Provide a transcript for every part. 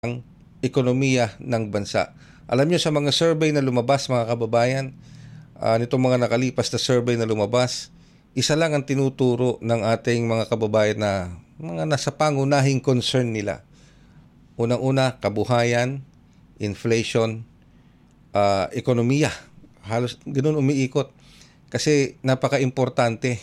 ang ekonomiya ng bansa. Alam nyo sa mga survey na lumabas mga kababayan, nitong mga nakalipas na survey na lumabas, isa lang ang tinuturo ng ating mga kababayan na mga nasa pangunahing concern nila. Unang-una, kabuhayan, inflation, ekonomiya. Halos ganun umiikot. Kasi napaka-importante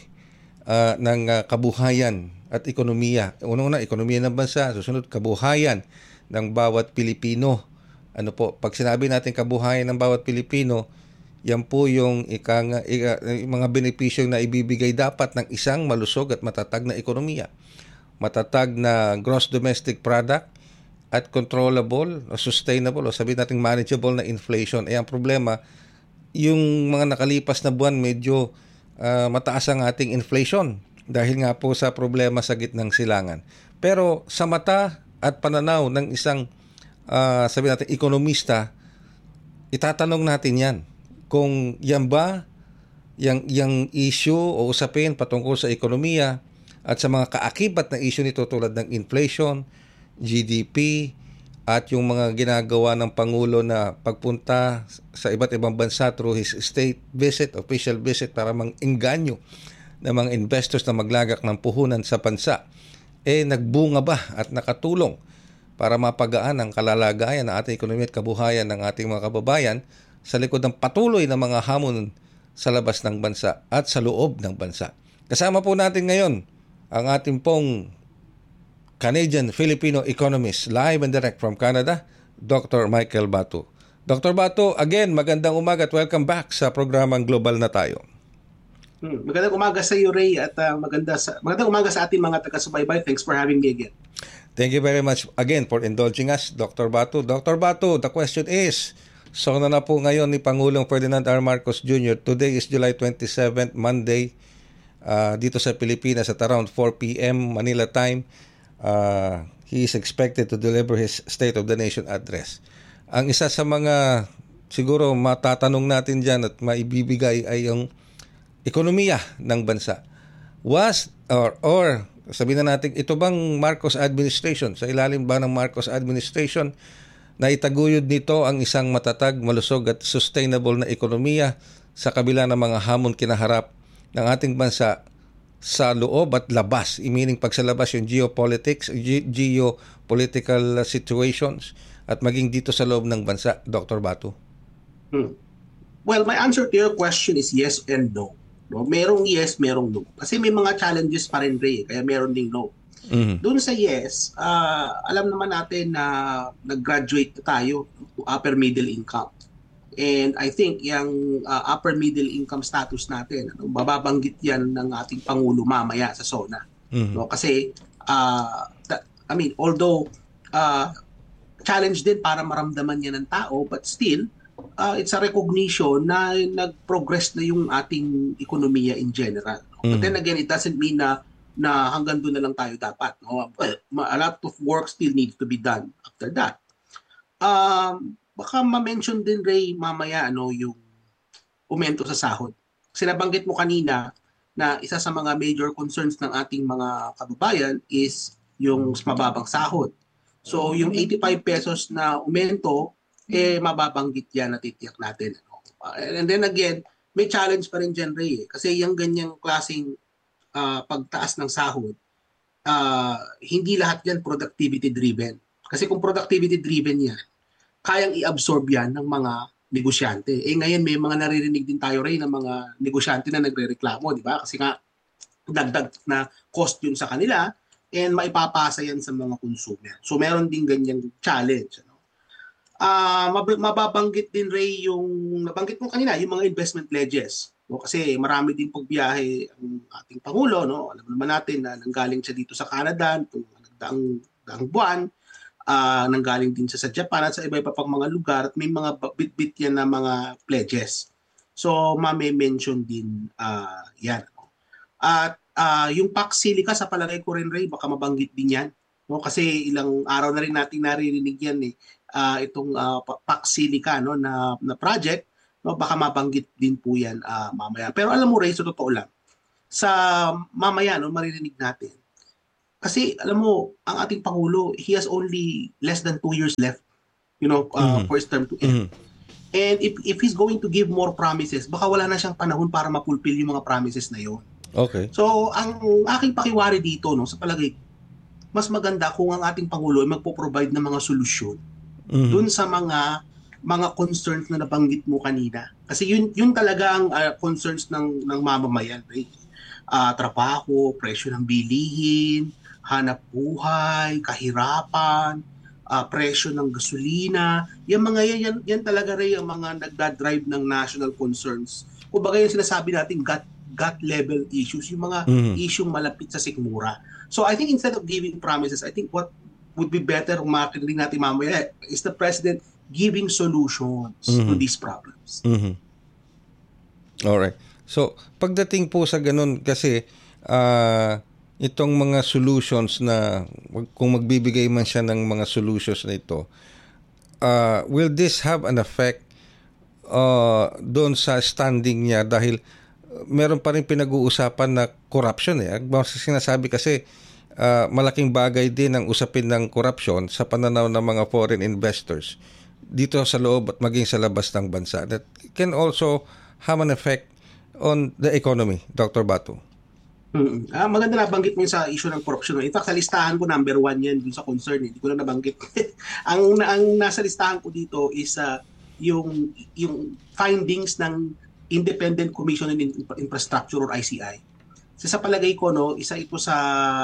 ng kabuhayan at ekonomiya. Unang-una, ekonomiya ng bansa. Susunod, kabuhayan ng bawat Pilipino. Ano po, pag sinabi natin kabuhayan ng bawat Pilipino, yan po yung mga benepisyo na ibibigay dapat ng isang malusog at matatag na ekonomiya. Matatag na gross domestic product at controllable, sustainable, o sabihin natin manageable na inflation. Ang problema, yung mga nakalipas na buwan medyo mataas ang ating inflation dahil nga po sa problema sa gitnang silangan. Pero sa mata at pananaw ng isang sabi natin ekonomista, itatanong natin yan kung yan ba yung issue o usapin patungkol sa ekonomiya at sa mga kaakibat na issue nito tulad ng inflation, GDP, at yung mga ginagawa ng Pangulo na pagpunta sa iba't ibang bansa through his state visit, official visit para mang-engganyo ng mga investors na maglagak ng puhunan sa bansa, nagbunga ba at nakatulong para mapagaan ang kalalagayan ng ating ekonomiya at kabuhayan ng ating mga kababayan sa likod ng patuloy na mga hamon sa labas ng bansa at sa loob ng bansa. Kasama po natin ngayon ang ating pong Canadian-Filipino economist, live and direct from Canada, Dr. Michael Batu. Dr. Batu, again, magandang umaga at welcome back sa programang Global na Tayo. Magandang umaga sa iyo, Ray, at magandang umaga sa ating mga taga-subaybay. Thanks for having me again. Thank you very much again for indulging us, Dr. Batu. Dr. Batu, the question is, na po ngayon ni Pangulong Ferdinand R. Marcos Jr. Today is July 27th, Monday, dito sa Pilipinas at around 4 p.m. Manila time. He is expected to deliver his State of the Nation address. Ang isa sa mga siguro matatanong natin dyan at maibibigay ay yung ekonomiya ng bansa. Or sabihin na natin, ito bang Marcos administration, sa ilalim ba ng Marcos administration, na itaguyod nito ang isang matatag, malusog at sustainable na ekonomiya sa kabila ng mga hamon kinaharap ng ating bansa sa loob at labas, meaning pag sa labas yung geopolitics, geopolitical situations at maging dito sa loob ng bansa, Dr. Batu? Well, my answer to your question is yes and no. No, merong yes, merong no. Kasi may mga challenges pa rin, Ray, kaya meron ding no. Doon sa yes, alam naman natin na nag-graduate na tayo to upper middle income. And I think yung upper middle income status natin, mababanggit yan ng ating Pangulo mamaya sa SONA. No? Kasi, although challenge din para maramdaman yan ng tao, but still, it's a recognition na nag-progress na yung ating ekonomiya in general. But then again, it doesn't mean na hanggang doon na lang tayo dapat. No? A lot of work still needs to be done after that. Baka ma-mention din, Ray, mamaya yung aumento sa sahod. Kasi nabanggit mo kanina na isa sa mga major concerns ng ating mga kababayan is yung mababang sahod. So yung 85 pesos na aumento, mababanggit yan na titiyak natin. And then again, may challenge pa rin dyan, Ray. Kasi yung ganyang klaseng pagtaas ng sahod, hindi lahat yan productivity-driven. Kasi kung productivity-driven yan, kayang i-absorb yan ng mga negosyante. Ngayon may mga naririnig din tayo, Ray, ng mga negosyante na nagre-reklamo, di ba? Kasi nga, dagdag na cost yun sa kanila and maipapasa yan sa mga consumer. So meron din ganyang challenge. Mababanggit din, Ray, yung nabanggit mo kanina, yung mga investment pledges. No? Kasi marami din pagbiyahe ang ating Pangulo. No? Alam naman natin na nanggaling siya dito sa Canada itong daang buwan. Nanggaling din siya sa Japan at sa iba-iba pang mga lugar at may mga bit-bit yan na mga pledges. So, may-mention din yan. At yung Pax Silica, sa palagay ko rin, Ray, baka mabanggit din yan. No? Kasi ilang araw na rin natin naririnig yan itong Pax Silica na project. No? Baka mabanggit din po yan mamaya. Pero alam mo, Ray, sa totoo lang, sa mamaya maririnig natin, Kasi alam mo, ang ating Pangulo, he has only less than 2 years left, Mhm. for his term to end. Mhm. And if he's going to give more promises, baka wala na siyang panahon para mapulfill yung mga promises na yon. Okay. So, ang aking pakiwari dito, no, sa palagay ko, mas maganda kung ang ating Pangulo ay magpo-provide ng mga solusyon Mhm. dun sa mga concerns na nabanggit mo kanina. Kasi yun talaga ang concerns ng mamamayan. Eh. Trabaho, presyo ng bilihin, hanap buhay, kahirapan, presyo ng gasolina. Yan mga yan talaga rin ang mga nagda-drive ng national concerns. Kumbaga yung sinasabi natin gut level issues, yung mga Mhm. isyung malapit sa sikmura. So I think instead of giving promises, I think what would be better kung makinig natin mamaya is the president giving solutions to Mhm. these problems. Mhm. Alright. So, pagdating po sa ganun kasi ah itong mga solutions na kung magbibigay man siya ng mga solutions na ito, will this have an effect doon sa standing niya dahil meron pa rin pinag-uusapan na corruption eh. Ang sinasabi kasi malaking bagay din ang usapin ng corruption sa pananaw ng mga foreign investors dito sa loob at maging sa labas ng bansa. That can also have an effect on the economy, Dr. Batu. Maganda na banggit mo yung sa issue ng corruption. In fact, sa listahan ko, number 1 yan dun sa concern. Hindi ko lang nabanggit. ang nasa listahan ko dito is yung findings ng Independent Commission on Infrastructure or ICI. So, sa palagay ko, no, isa ito sa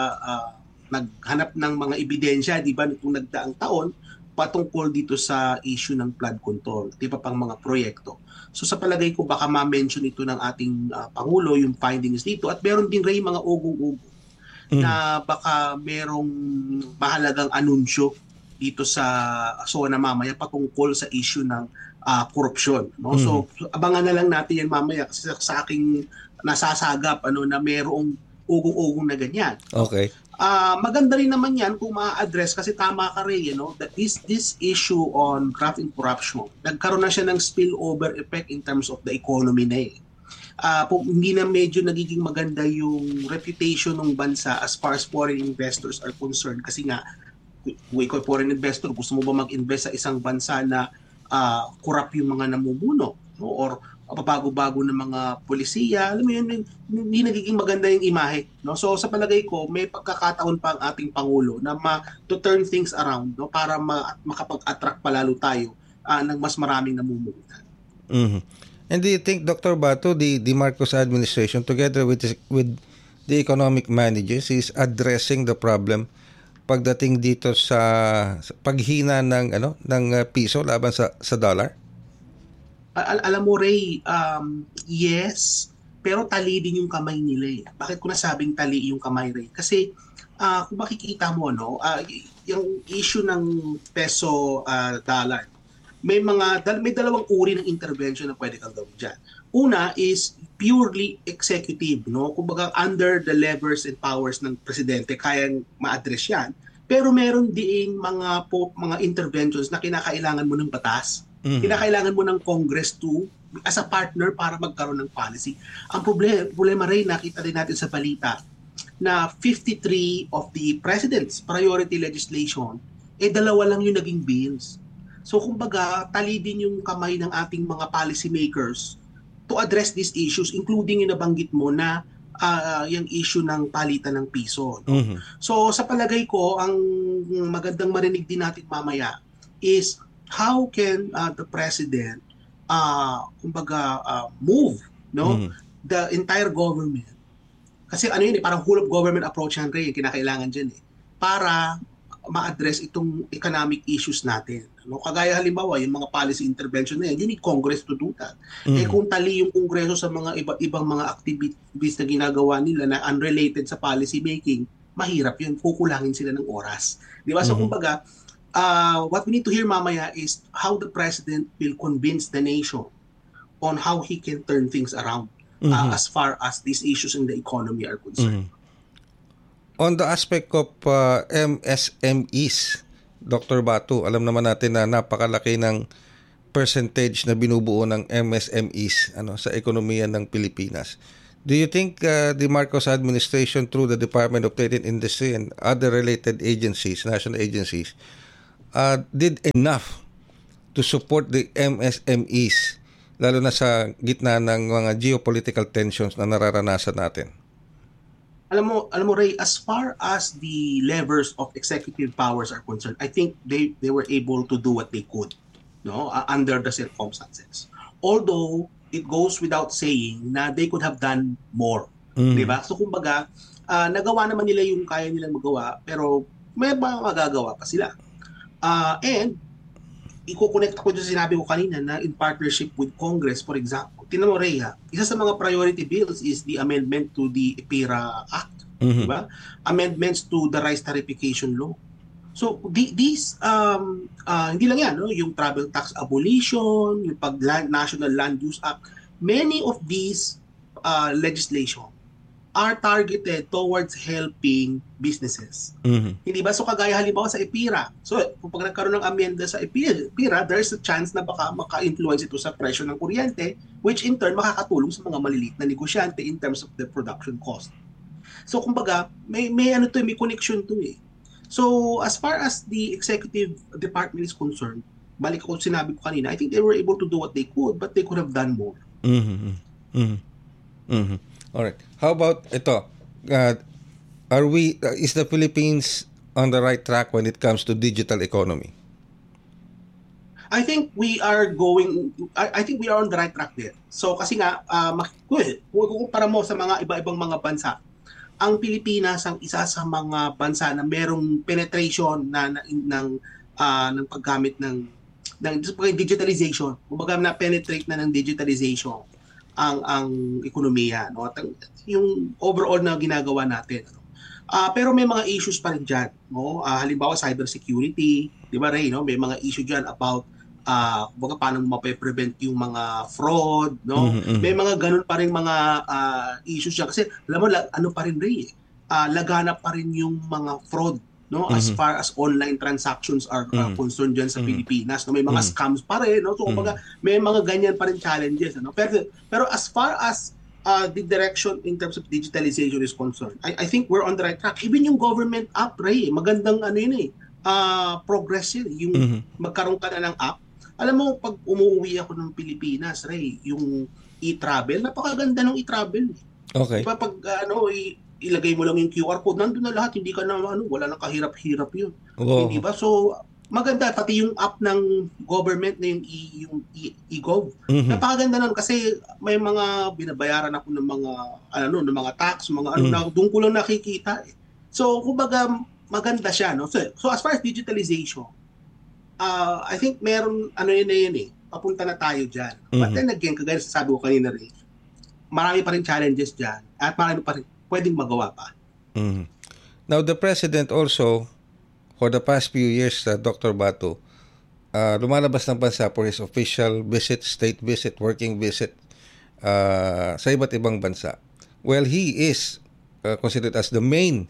naghanap ng mga ebidensya, di ba, nitong nagdaang taon, patungkol dito sa issue ng flood control, di ba pang mga proyekto. So sa palagay ko baka ma-mention ito ng ating Pangulo yung findings dito at meron din rin mga ugong-ugong Mhm. na baka merong mahalagang anunsyo dito sa SONA mamaya patungkol sa issue ng korupsyon. No? Mhm. So abangan na lang natin yan mamaya kasi sa aking nasasagap na merong ugong-ugong na ganyan. No? Okay. Maganda rin naman yan kung ma-address kasi tama ka rin, that this issue on graft and corruption, nagkaroon na siya ng spillover effect in terms of the economy na eh. Hindi na medyo nagiging maganda yung reputation ng bansa as far as foreign investors are concerned kasi nga kung ikaw foreign investor, gusto mo ba mag-invest sa isang bansa na corrupt yung mga namumuno, no? Or pabago-bago ng mga polisiya, alam mo yun, hindi nagiging maganda yung imahe. No? So sa palagay ko, may pagkakataon pa ang ating Pangulo na to turn things around, no? Para makapag-attract palalo tayo ng mas maraming namumuhunan. Mhm. And do you think, Dr. Batu, the Marcos administration together with the economic managers is addressing the problem pagdating dito sa paghina ng piso laban sa dollar? Alam mo, Ray, yes, pero tali din yung kamay nila eh. Bakit ko nasabing tali yung kamay, Ray? Kasi kung makikita mo, no, yung issue ng peso dollar, may dalawang uri ng intervention na pwede kang gawin dyan. Una is purely executive, no? Kumbaga under the levers and powers ng presidente kayang ma-address yan. Pero meron din mga interventions na kinakailangan mo ng batas. Mhm. Kinakailangan mo ng Congress to as a partner para magkaroon ng policy. Ang problema rin, nakita din natin sa balita na 53 of the president's priority legislation, dalawa lang yung naging bills. So kumbaga, tali din yung kamay ng ating mga policy makers to address these issues, including yung nabanggit mo na yung issue ng palitan ng piso. No? Mhm. So sa palagay ko, ang magandang marinig din natin mamaya is how can the president move Mhm. the entire government, kasi yun parang whole of government approach yan rin yung kinakailangan dyan para ma-address itong economic issues natin. Kagaya halimbawa, yung mga policy intervention na yan, you need Congress to do that. Mhm. Kung tali yung Kongreso sa mga ibang mga activities na ginagawa nila na unrelated sa policy making, mahirap yun, kukulangin sila ng oras. Di ba? So Mhm. kumbaga, what we need to hear mamaya is how the president will convince the nation on how he can turn things around Mhm. as far as these issues in the economy are concerned. Mhm. On the aspect of MSMEs, Dr. Batu, alam naman natin na napakalaki ng percentage na binubuo ng MSMEs sa ekonomiya ng Pilipinas. Do you think the Marcos administration through the Department of Trade and Industry and other related agencies, national agencies, did enough to support the MSMEs, lalo na sa gitna ng mga geopolitical tensions na nararanasan natin? Alam mo Ray, as far as the levers of executive powers are concerned, I think they were able to do what they could, no, under the circumstances. Although it goes without saying na they could have done more, 'di ba? So kumbaga, nagawa naman nila yung kaya nilang magawa, pero may mga magagawa pa sila. And iko-connect ko sa sinabi ko kanina na in partnership with Congress, for example. Tingnan mo, Ray, isa sa mga priority bills is the amendment to the EPIRA Act, di ba? Amendments to the rice tarification law. So these hindi lang yan, no? Yung travel tax abolition, yung National Land Use Act, many of these legislation are targeted towards helping businesses. Hindi ba? So kagaya halimbawa sa EPIRA. So kung nagkaroon ng amenda sa EPIRA, there's a chance na baka maka-influence ito sa presyo ng kuryente, which in turn makakatulong sa mga maliliit na negosyante in terms of the production cost. So kumbaga, may connection to eh. So as far as the executive department is concerned, balik ako sinabi ko kanina, I think they were able to do what they could, but they could have done more. Alright. How about ito? Is the Philippines on the right track when it comes to digital economy? I think we are on the right track there. So kasi nga, para mo sa mga iba-ibang mga bansa, ang Pilipinas ang isa sa mga bansa na merong penetration ng paggamit ng digitalization. Kumbaga na penetrate na ng digitalization ang ekonomiya, no? Yung overall na ginagawa natin, no? Pero may mga issues pa rin diyan, no? Halimbawa cybersecurity, 'di ba, Ray, no? May mga issue diyan about kumbaga paano mape-prevent yung mga fraud, no? May mga ganun pa rin mga issues diyan kasi alam mo ano pa rin, Ray, laganap pa rin yung mga fraud, no, as far as online transactions are concerned diyan sa Pilipinas, no, may mga scams pa rin, no, so kumbaga may mga ganyan pa rin challenges, no, pero as far as the direction in terms of digitalization is concerned, I think we're on the right track. Even yung government app, Ray, magandang ano yun progress yun, yung magkaroon ka na ng app. Alam mo, pag umuwi ako ng Pilipinas, Ray, yung e-travel, napakaganda ng e-travel. Okay. Diba, pag ilagay mo lang yung QR code, nandun na lahat, hindi ka na wala nang kahirap-hirap yun. Hindi ba? So maganda pati yung app ng government na yung e-gov. Napakaganda nun kasi may mga binabayaran ako ng mga tax, mga na doon ko lang nakikita. So kumbaga maganda siya, no? So as far as digitalization, I think meron yun papunta na tayo diyan. But then again, kagaya sabi ko kanina rin, marami pa rin challenges diyan at marami pa rin pwedeng magawa pa. Now, the President also, for the past few years, Dr. Bato, lumalabas ng bansa for his official visit, state visit, working visit sa iba't ibang bansa. Well, he is considered as the main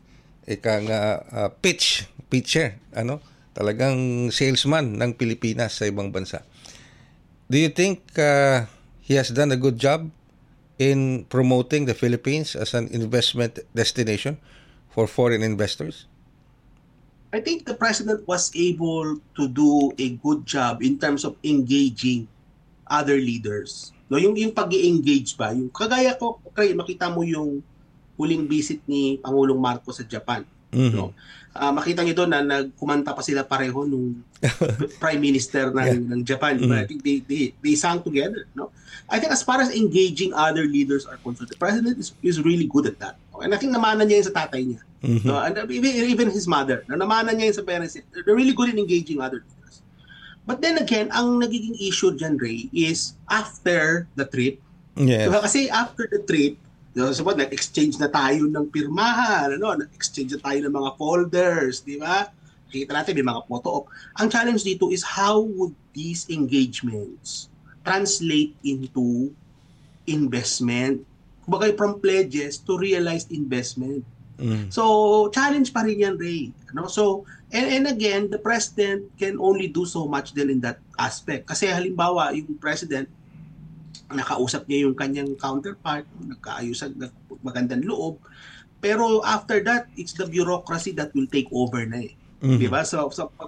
pitcher, talagang salesman ng Pilipinas sa ibang bansa. Do you think he has done a good job in promoting the Philippines as an investment destination for foreign investors? I think the President was able to do a good job in terms of engaging other leaders. No, yung pag-i-engage ba, yung kagaya ko, okay, makita mo yung huling visit ni Pangulong Marcos sa Japan. No? Makita niyo doon na nagkumanta pa sila pareho nung Prime Minister ng Japan. I think they sang together. No? I think as far as engaging other leaders are concerned, the President is really good at that. And I think namanan niya yun sa tatay niya. No? And even his mother. Namanan niya yun sa parents. They're really good in engaging other leaders. But then again, ang nagiging issue dyan, Ray, is after the trip. Yes. Diba? Kasi after the trip, nag-exchange na tayo ng pirmahan, nag-exchange na tayo ng mga folders, di ba? Kita natin, may mga photo op. Ang challenge dito is how would these engagements translate into investment? Kumbaga from pledges to realized investment. So, challenge pa rin yan, Ray. So, and again, the President can only do so much din in that aspect. Kasi halimbawa, yung President, nakausap niya yung kanyang counterpart, nagkaayusan, magandang loob. Pero after that, it's the bureaucracy that will take over na eh. Diba? So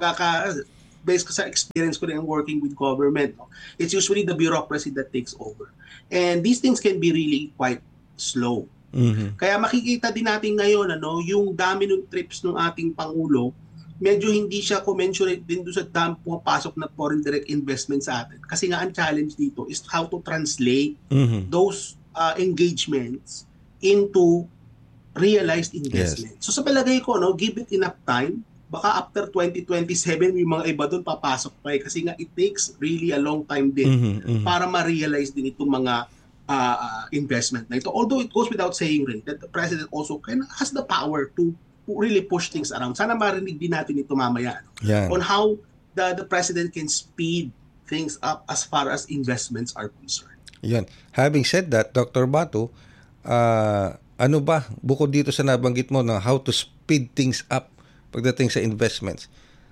based sa experience ko rin working with government, no, it's usually the bureaucracy that takes over. And these things can be really quite slow. Kaya makikita din natin ngayon yung dami ng trips ng ating Pangulo, medyo hindi siya commensurate din doon sa dami pumapasok na foreign direct investment sa atin. Kasi nga ang challenge dito is how to translate those engagements into realized investment. Yes. So sa palagay ko, give it enough time, baka after 2027 may mga iba doon papasok pa kasi nga it takes really a long time din para ma-realize din itong mga investment na ito. Although it goes without saying rin that the president also has the power to really push things around. Sana marinig din natin ito mamaya on how the president can speed things up as far as investments are concerned. Yan. Having said that, Dr. Batu, ano ba, bukod dito sa nabanggit mo na how to speed things up pagdating sa investments,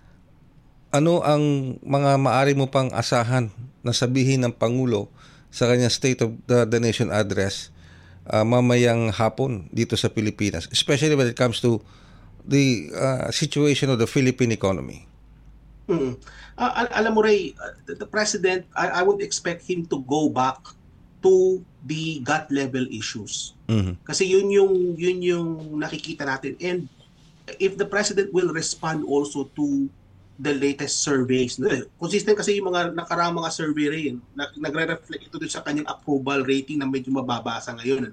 ano ang mga maaari mo pang asahan na sabihin ng Pangulo sa kanyang State of the Nation address mamayang hapon dito sa Pilipinas, especially when it comes to the situation of the Philippine economy? Alam mo, Ray, the President, I would expect him to go back to the gut level issues. Kasi yun yung nakikita natin. And if the President will respond also to the latest surveys. Consistent kasi yung mga nakaraang mga survey rin. Nagre-reflect ito sa kanyang approval rating na medyo mababa sa ngayon.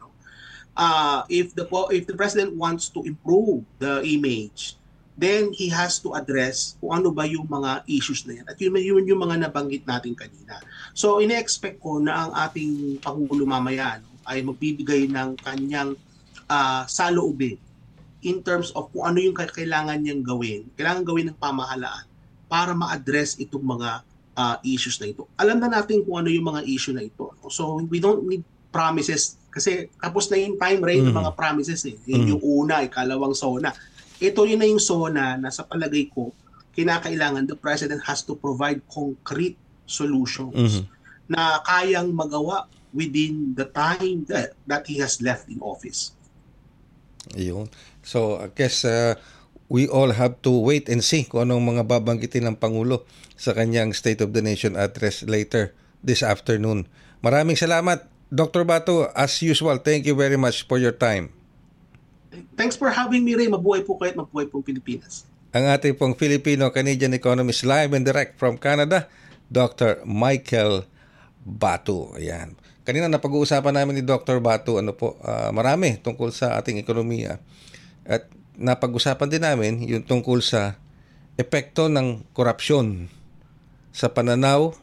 If the President wants to improve the image, then he has to address kung ano ba yung mga issues na yan. At yun yung mga nabanggit natin kanina. So, ine-expect ko na ang ating Pangulo mamaya ay magbibigay ng kanyang saloobin in terms of kung ano yung kailangan niyang gawin. Kailangan gawin ng pamahalaan para ma-address itong mga issues na ito. Alam na natin kung ano yung mga issue na ito. So, we don't need promises kasi tapos na yung time range ng mga promises eh. Yung una, ikalawang SONA. Ito yun na yung SONA na sa palagay ko, kinakailangan the President has to provide concrete solutions na kayang magawa within the time that he has left in office. Ayun. So, I guess we all have to wait and see kung anong mga babanggitin ng Pangulo sa kanyang State of the Nation address later this afternoon. Maraming salamat, Dr. Batu. As usual, thank you very much for your time. Thanks for having me, Ray. Mabuhay po kayo at mabuhay po Pilipinas. Ang ating pong Filipino-Canadian economist live and direct from Canada, Dr. Michael Batu. Ayan. Kanina napag-uusapan namin ni Dr. Batu marami tungkol sa ating ekonomiya. At napag-usapan din namin yung tungkol sa epekto ng korupsyon sa pananaw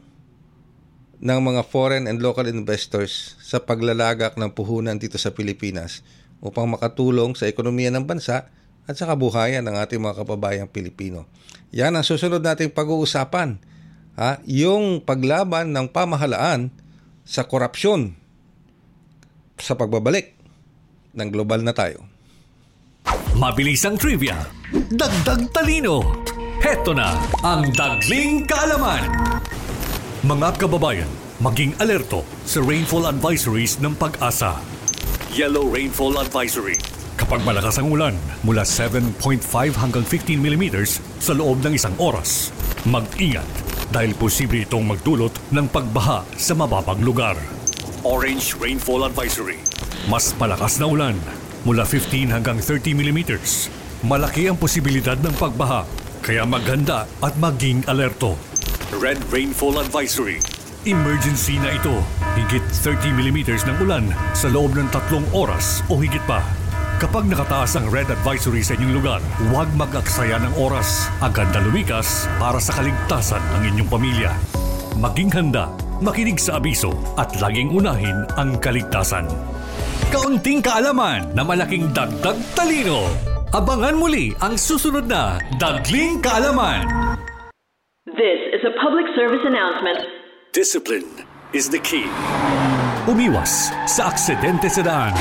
ng mga foreign and local investors sa paglalagak ng puhunan dito sa Pilipinas upang makatulong sa ekonomiya ng bansa at sa kabuhayan ng ating mga kababayang Pilipino. Yan ang susunod nating pag-uusapan. Yung paglaban ng pamahalaan sa korupsyon sa pagbabalik ng Global na Tayo. Mabilisang trivia, dagdag talino. Heto na ang Dagling Kaalaman. Mga kababayan, maging alerto sa rainfall advisories ng Pag-asa. Yellow Rainfall Advisory. Kapag malakas ang ulan, mula 7.5 hanggang 15 millimeters sa loob ng isang oras. Mag-ingat dahil posible itong magdulot ng pagbaha sa mababang lugar. Orange Rainfall Advisory. Mas malakas na ulan, mula 15 hanggang 30 millimeters. Malaki ang posibilidad ng pagbaha, kaya maghanda at maging alerto. Red Rainfall Advisory. Emergency na ito. Higit 30 millimeters ng ulan sa loob ng 3 oras o higit pa. Kapag nakataas ang red advisory sa inyong lugar, huwag mag-aksaya ng oras. Agad na lumikas para sa kaligtasan ng inyong pamilya. Maging handa, makinig sa abiso at laging unahin ang kaligtasan. Kaunting kaalaman na malaking dagdag talino. Abangan muli ang susunod na Dagling Kaalaman. This is a public service announcement. Discipline is the key. Umiwas sa aksidente sa daan.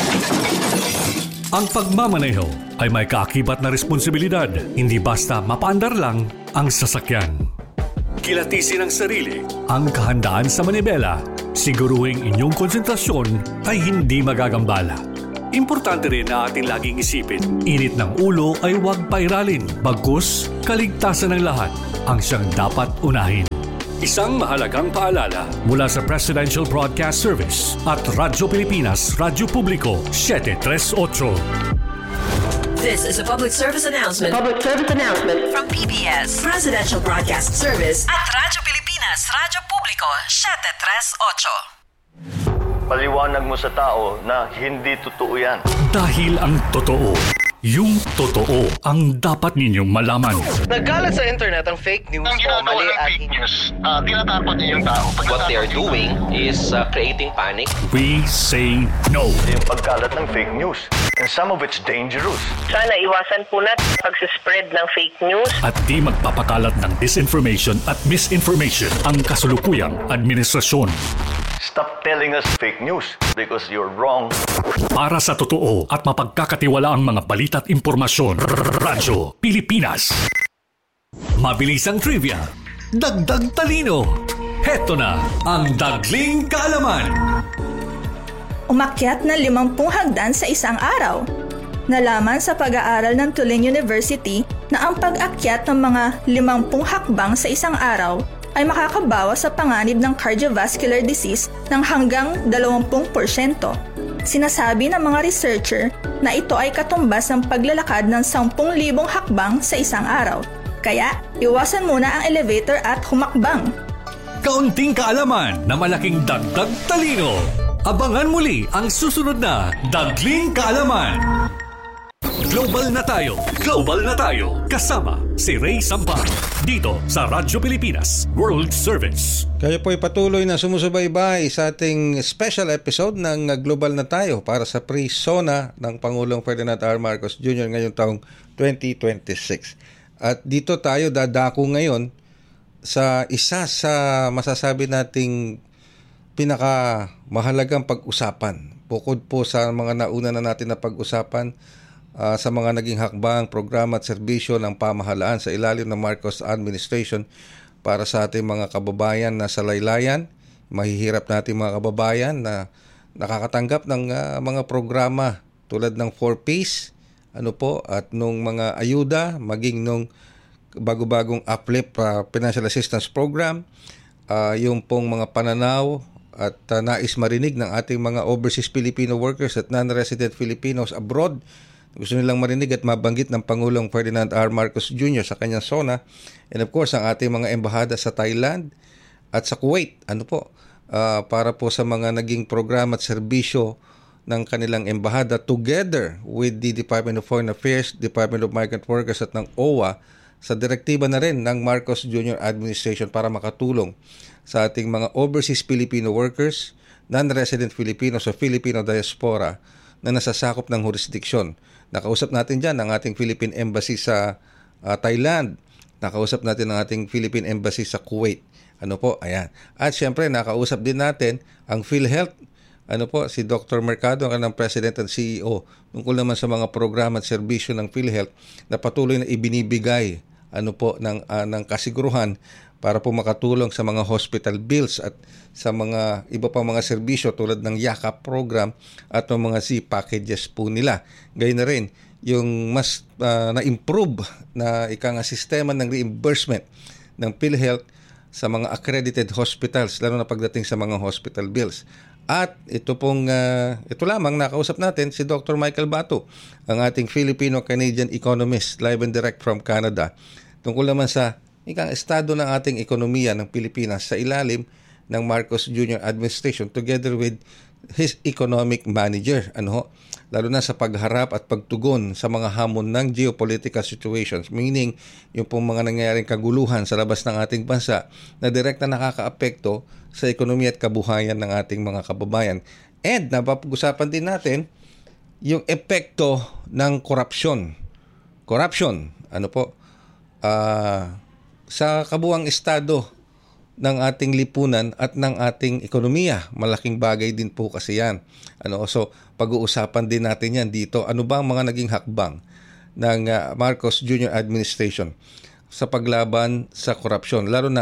Ang pagmamaneho ay may kaakibat na responsibilidad. Hindi basta mapaandar lang ang sasakyan. kilatisin ang sarili, ang kahandaan sa manibela, siguruhing inyong konsentrasyon ay hindi magagambala. Importante rin na ating laging isipin, init ng ulo ay huwag pairalin, bagkus kaligtasan ng lahat ang siyang dapat unahin. Isang mahalagang paalala mula sa Presidential Broadcast Service at Radyo Pilipinas, Radyo Publiko, 738. This is a public service announcement Public service announcement. from PBS, Presidential Broadcast Service at Radyo Pilipinas, Radyo Publiko, 738. Paliwanag mo sa tao na hindi totoo yan. Dahil ang totoo, yung totoo ang dapat ninyong malaman. Nagkalat sa internet ang fake news Ang o ginagawa mali ng at fake news, tinatapon niyo yung tao. What they are doing is creating panic. We say no. Yung pagkalat ng fake news. And some of it's dangerous. Sana iwasan po natin pag-spread ng fake news. At di magpapakalat ng disinformation at misinformation ang kasulukuyang administrasyon. Stop telling us fake news because you're wrong. Para sa totoo at mapagkakatiwalaang mga balita at impormasyon, Radyo Pilipinas. Mabilisang trivia, dagdag talino. Heto na ang Dagling Kaalaman. Umakyat na 50 hagdan sa isang araw. Nalaman sa pag-aaral ng Tulane University na ang pag-akyat ng mga 50 hakbang sa isang araw ay makakabawas sa panganib ng cardiovascular disease ng hanggang 20%. Sinasabi ng mga researcher na ito ay katumbas ng paglalakad ng 10,000 hakbang sa isang araw. Kaya, iwasan muna ang elevator at humakbang. Kaunting kaalaman na malaking dagdag talino. Abangan muli ang susunod na Dagling Kaalaman. Global na tayo. Global na tayo. Kasama si Ray Sampag. Dito sa Radyo Pilipinas World Service. Kayo po ay patuloy na sumusubaybay sa ating special episode ng Global na Tayo para sa pre-SONA ng Pangulong Ferdinand R. Marcos Jr. ngayong taong 2026. At dito tayo dadako ngayon sa isa sa masasabi nating pinakamahalagang pag-usapan. Bukod po sa mga nauna na natin na pag-usapan sa mga naging hakbang, programa at serbisyo ng pamahalaan sa ilalim ng Marcos administration para sa ating mga kababayan na sa laylayan, mahihirap natin mga kababayan na nakakatanggap ng mga programa tulad ng 4Ps, at nung mga ayuda, maging nung bago-bagong UPLIP Financial Assistance Program, yung pong mga pananaw at nais marinig ng ating mga overseas Filipino workers at non-resident Filipinos abroad. Gusto nilang marinig at mabanggit ng Pangulong Ferdinand R. Marcos Jr. sa kanyang SONA. And of course, ang ating mga embahada sa Thailand at sa Kuwait. Para po sa mga naging programa at serbisyo ng kanilang embahada together with the Department of Foreign Affairs, Department of Migrant Workers at ng OWA sa direktiba na rin ng Marcos Jr. Administration para makatulong sa ating mga overseas Filipino workers, non-resident Filipinos o Filipino diaspora na nasasakop ng jurisdiksyon. Nakausap natin dyan ang ating Philippine Embassy sa Thailand. Nakausap natin ang ating Philippine Embassy sa Kuwait. Ayan. At syempre, nakausap din natin ang PhilHealth. Si Dr. Mercado, ang kanang President and CEO. Tungkol naman sa mga programa at serbisyo ng PhilHealth na patuloy na ibinibigay ng kasiguruhan para po makatulong sa mga hospital bills at sa mga iba pang mga serbisyo tulad ng YAKA program at ng mga C-packages po nila. Gayun na rin yung mas na-improve na sistema ng reimbursement ng PhilHealth sa mga accredited hospitals, lalo na pagdating sa mga hospital bills. At ito lamang nakausap natin si Dr. Michael Bato, ang ating Filipino-Canadian economist, live and direct from Canada. Tungkol naman sa estado ng ating ekonomiya ng Pilipinas sa ilalim ng Marcos Jr. Administration together with his economic manager. Lalo na sa pagharap at pagtugon sa mga hamon ng geopolitical situations, meaning yung pong mga nangyayaring kaguluhan sa labas ng ating bansa na direkta nakakaapekto sa ekonomiya at kabuhayan ng ating mga kababayan. And napapag-usapan din natin yung epekto ng korupsyon. Sa kabuuang estado ng ating lipunan at ng ating ekonomiya. Malaking bagay din po kasi yan. So, pag-uusapan din natin yan dito. Ano ba ang mga naging hakbang ng Marcos Jr. Administration sa paglaban sa korupsyon? Lalo na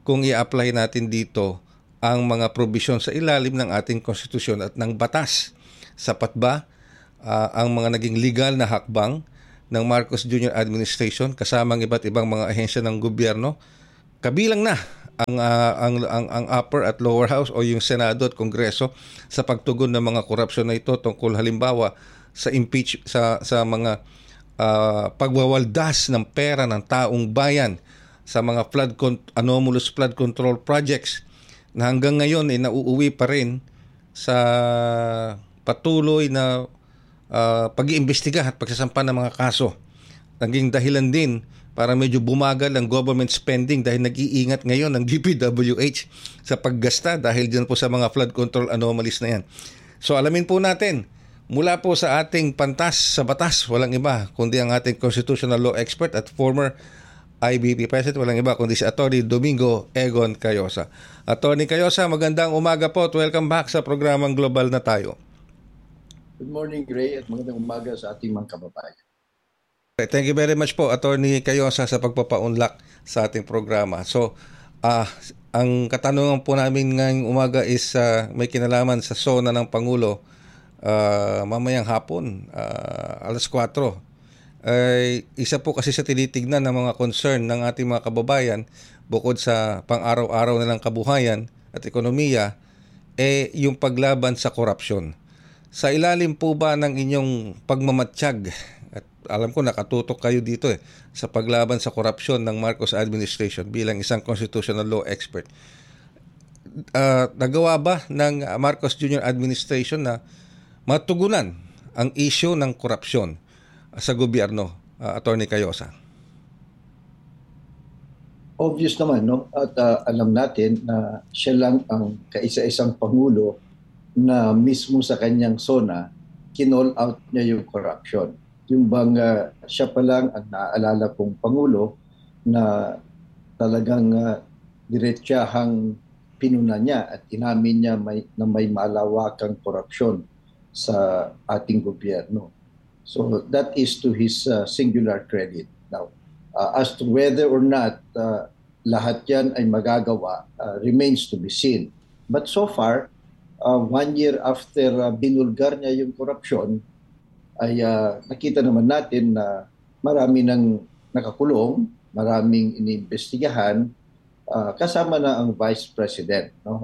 kung i-apply natin dito ang mga probisyon sa ilalim ng ating konstitusyon at ng batas. Sapat ba ang mga naging legal na hakbang ng Marcos Jr. administration kasama ang iba't ibang mga ahensya ng gobyerno? Kabilang na ang upper at lower house o yung Senado at Kongreso sa pagtugon ng mga korupsyon na ito tungkol halimbawa sa sa mga pagwawaldas ng pera ng taong bayan sa mga anomalous flood control projects na hanggang ngayon nauuwi pa rin sa patuloy na pag-iimbestiga at pagsasampa ng mga kaso. Naging dahilan din para medyo bumagal ang government spending dahil nag-iingat ngayon ng DPWH sa paggasta dahil dyan po sa mga flood control anomalies na yan. So alamin po natin, mula po sa ating pantas sa batas, walang iba kundi ang ating constitutional law expert at former IBP President, walang iba kundi si Atty. Domingo Egon Cayosa. Atty. Cayosa, magandang umaga po at welcome back sa programang Global na Tayo. Good morning, Gray, at magandang umaga sa ating mga kababayan. Thank you very much po, Atty. Cayosa, sa pagpapaunlak sa ating programa. So, ang katanungan po namin ngayong umaga is may kinalaman sa SONA ng Pangulo mamayang hapon, alas 4. Isa po kasi sa tinitignan ng mga concern ng ating mga kababayan bukod sa pang-araw-araw nilang kabuhayan at ekonomiya, yung paglaban sa korupsyon. Sa ilalim po ba ng inyong pagmamatsyag, at alam ko nakatutok kayo dito sa paglaban sa korupsyon ng Marcos administration bilang isang constitutional law expert, nagawa ba ng Marcos Jr. administration na matugunan ang issue ng korupsyon sa gobyerno, Atty. Cayosa? Obvious naman, no? At alam natin na siya lang ang kaisa-isang Pangulo na mismo sa kanyang SONA, kinall out niya yung corruption. Yung bang siya pa lang ang naaalala kong Pangulo na talagang diretsahang pinuna niya at inamin niya na may malawakang korupsyon sa ating gobyerno. So that is to his singular credit. Now, as to whether or not lahat yan ay magagawa remains to be seen. But so far, 1 year after binulgar niya yung korupsyon, ay nakita naman natin na marami nang nakakulong, maraming iniimbestigahan, kasama na ang Vice President. No?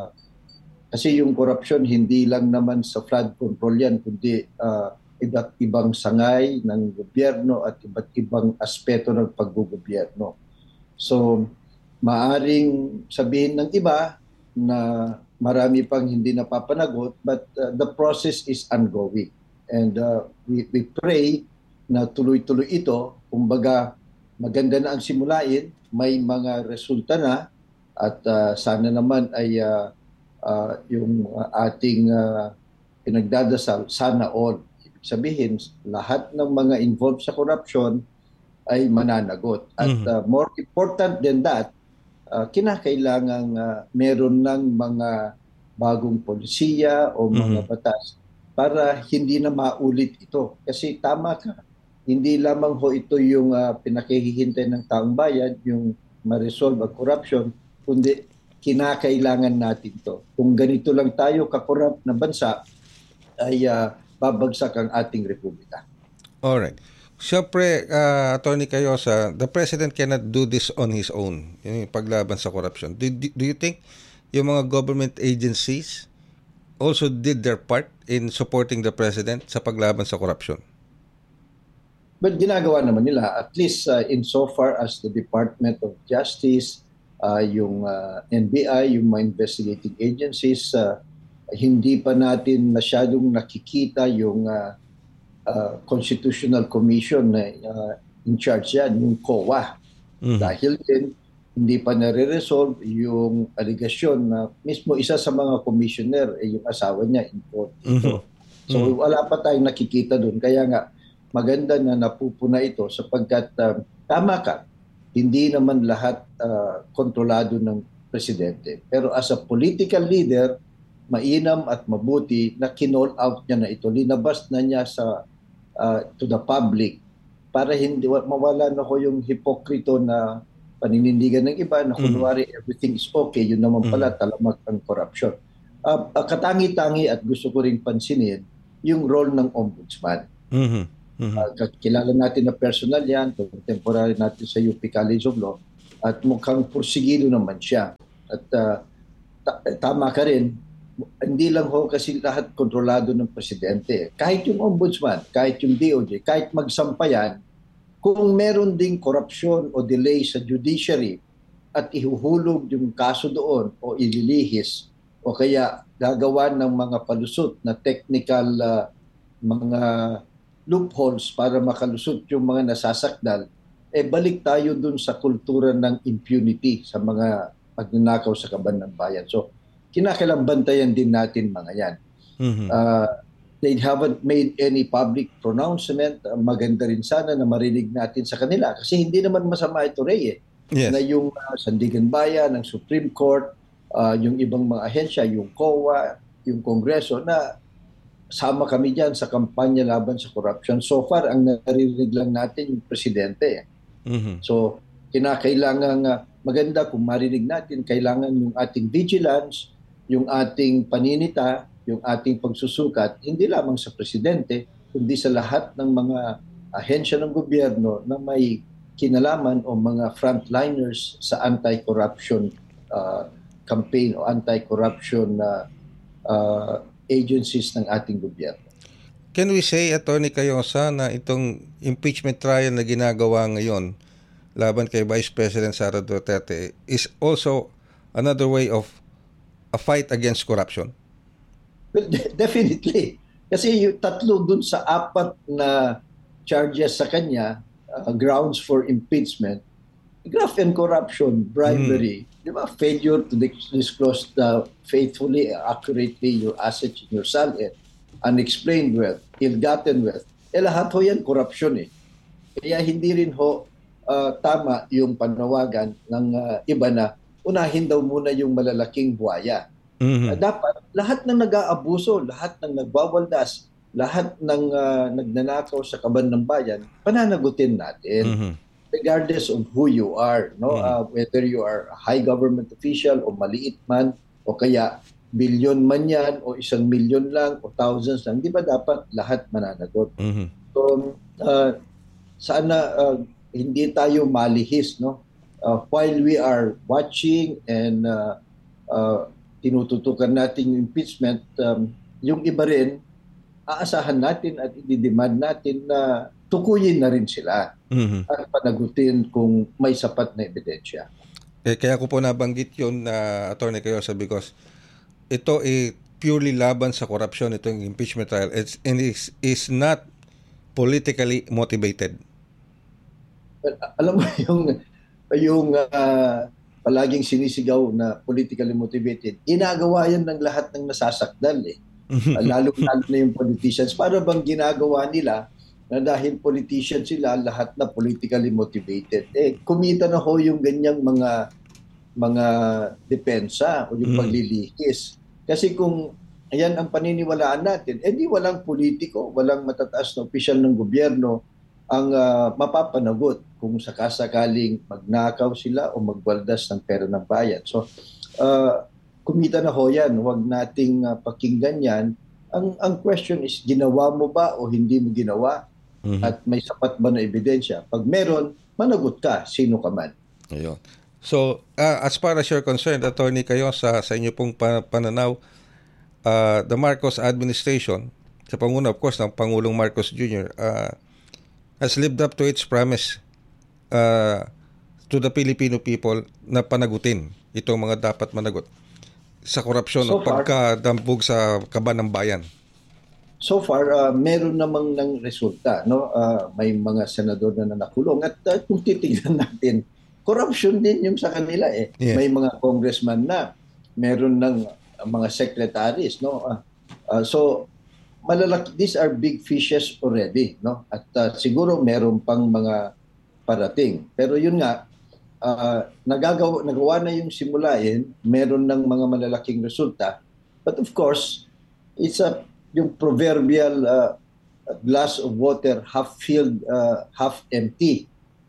Kasi yung korupsyon hindi lang naman sa flood control yan, kundi iba't ibang sangay ng gobyerno at iba't ibang aspeto ng paggugobyerno. So, maaring sabihin ng iba na marami pang hindi napapanagot, but the process is ongoing. And we pray na tuloy-tuloy ito. Kumbaga, maganda na ang simulain, may mga resulta na, at sana naman ay yung ating pinagdadasal, sana all. Sabihin, lahat ng mga involved sa corruption ay mananagot. At more important than that, kinakailangan meron ng mga bagong polisiya o mga batas para hindi na maulit ito. Kasi tama ka, hindi lamang ho ito yung pinakihihintay ng taong bayan, yung ma-resolve ang corruption, kundi kinakailangan natin to. Kung ganito lang tayo kakorrupt na bansa, ay babagsak ang ating republika. Alright. Siyempre, Atty. Cayosa, the President cannot do this on his own, yung paglaban sa corruption. Do you think yung mga government agencies also did their part in supporting the President sa paglaban sa corruption? But ginagawa naman nila, at least insofar as the Department of Justice, yung NBI, yung mga investigating agencies, hindi pa natin masyadong nakikita yung Constitutional Commission na in charge yan, yung COA. Dahil din, hindi pa nare-resolve yung allegation na mismo isa sa mga commissioner, yung asawa niya involved dito. So wala pa tayong nakikita doon. Kaya nga, maganda na napupuna ito sapagkat tama ka, hindi naman lahat kontrolado ng presidente. Pero as a political leader, mainam at mabuti na kinall out niya na ito. Linabas na niya to the public para hindi mawala na ko yung hipokrito na paninindigan ng iba na kunwari everything is okay, yun naman pala talamak ang corruption. Katangi-tangi at gusto ko ring pansinin yung role ng ombudsman. Kilala natin na personal yan, contemporary natin sa UP College of Law, at mukhang porsigido naman siya. At tama ka rin, hindi lang ho kasi lahat kontrolado ng presidente. Kahit yung ombudsman, kahit yung DOJ, kahit magsampayan, kung meron ding korupsyon o delay sa judiciary at ihuhulog yung kaso doon o ililihis o kaya gagawa ng mga palusot na technical mga loopholes para makalusot yung mga nasasakdal, balik tayo dun sa kultura ng impunity sa mga pagnanakaw sa kaban ng bayan. So, kinakailangan din natin mga yan. They haven't made any public pronouncement. Maganda rin sana na marinig natin sa kanila. Kasi hindi naman masama ito, Ray. Yes. Na yung Sandigan Bayan, ng Supreme Court, yung ibang mga ahensya, yung COA, yung Kongreso, na sama kami dyan sa kampanya laban sa corruption. So far, ang naririnig lang natin yung presidente. So, kinakailangan maganda kung marinig natin, kailangan yung ating vigilance, yung ating paninita, yung ating pagsusukat, hindi lamang sa presidente, kundi sa lahat ng mga ahensya ng gobyerno na may kinalaman o mga frontliners sa anti-corruption campaign o anti-corruption agencies ng ating gobyerno. Can we say, Attorney Cayosa, na itong impeachment trial na ginagawa ngayon laban kay Vice President Sara Duterte is also another way of a fight against corruption? Well, definitely. Kasi yung tatlo dun sa 4 na charges sa kanya, grounds for impeachment, graft and corruption, bribery, di ba? Failure to disclose faithfully, accurately your assets in your salary, unexplained wealth, ill-gotten wealth. Lahat ho yan, corruption eh. Kaya hindi rin ho tama yung panawagan ng iba na unahin daw muna yung malalaking buhaya. Dapat lahat ng nag-aabuso, lahat ng nagwawaldas, lahat ng nagnanakaw sa kaban ng bayan, pananagutin natin. Regardless of who you are, no? Whether you are a high government official o maliit man o kaya bilyon man yan o 1 milyon lang o thousands lang, di ba dapat lahat mananagot? So sana hindi tayo malihis, no? While we are watching and tinututukan natin yung impeachment, yung iba rin, aasahan natin at i-demand natin na tukuyin na rin sila at panagutin kung may sapat na ebidensya. Kaya ko po nabanggit yun na Attorney Cayosa because ito purely laban sa korupsyon, itong impeachment trial. Is not politically motivated. Well, alam mo yung palaging sinisigaw na politically motivated, ginagawa yan ng lahat ng nasasakdal eh. Lalo na yung politicians. Para bang ginagawa nila na dahil politician sila, lahat na politically motivated. Kumita na ho yung ganyang mga depensa o yung paglilihis. Kasi kung ayan ang paniniwalaan natin, di walang politiko, walang matataas na opisyal ng gobyerno ang mapapanagot kung sakasakaling magnakaw sila o magwaldas ng pera ng bayan. So, kumita na ho yan. Huwag nating pakinggan yan. Ang question is, ginawa mo ba o hindi mo ginawa? At may sapat ba na ebidensya? Pag meron, managot ka, sino ka man. Ayun. So, as far as you're concerned, Attorney Cayosa, sa inyo pong pananaw, the Marcos administration, sa panguna, of course, ng Pangulong Marcos Jr., has lived up to its promise to the Filipino people na panagutin itong mga dapat managot sa korupsyon o pagkadambog sa kaban ng bayan. So far, meron namang ng resulta. No? May mga senador na nakulong. At kung titignan natin, corruption din yung sa kanila. Yeah. May mga congressman na, meron ng mga secretaries. No? So, malalaki, these are big fishes already. No? At siguro meron pang mga parating. Pero yun nga, nagawa na yung simulain, meron ng mga malalaking resulta. But of course, it's yung proverbial glass of water half filled, half empty.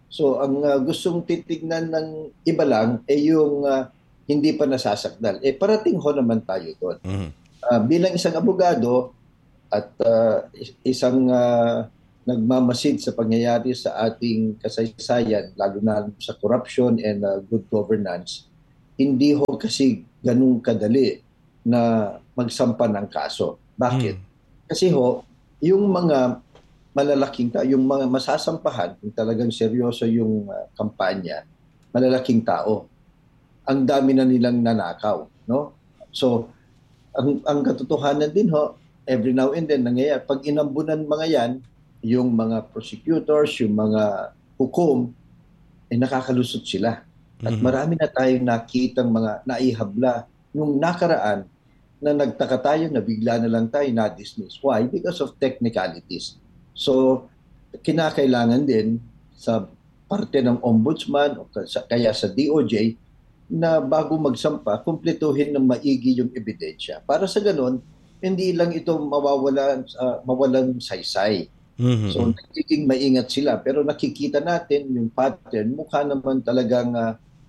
So ang gustong titignan ng iba lang ay yung hindi pa nasasakdal. Parating ho naman tayo doon. Bilang isang abogado at isang nagmamasid sa pangyayari sa ating kasaysayan, lalo na sa corruption and good governance, hindi ho kasi ganun kadali na magsampa ng kaso. Bakit? Kasi ho, yung mga malalaking yung mga masasampahan, kung talagang seryoso yung kampanya, malalaking tao, ang dami na nilang nanakaw, no? So, ang katotohanan din ho, every now and then nangyayari, pag inambunan mga yan, yung mga prosecutors, yung mga hukom, nakakalusot sila. At marami na tayong nakitang mga naihabla nung nakaraan na nagtaka tayo na bigla na lang tayo na-dismiss. Why? Because of technicalities. So, kinakailangan din sa parte ng ombudsman o kaya sa DOJ na bago magsampa, kumpletuhin ng maigi yung ebidensya. Para sa ganun, hindi lang ito mawalan saysay. So, nagiging maingat sila. Pero nakikita natin yung pattern, mukha naman talagang